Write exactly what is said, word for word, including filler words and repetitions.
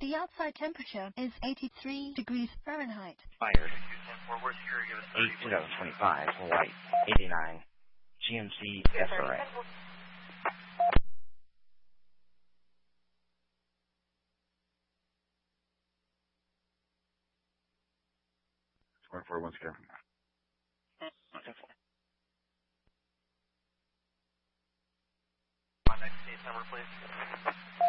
The outside temperature is eighty-three degrees Fahrenheit. Fired. eight two thousand twenty-five, Hawaii, eighty-nine, G M C S R A. Four four one zero.